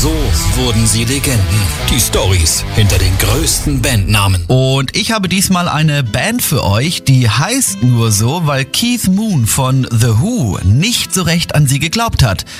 So wurden sie Legenden. Die Storys hinter den größten Bandnamen. Und ich habe diesmal eine Band für euch, die heißt nur so, weil Keith Moon von The Who nicht so recht an sie geglaubt hat.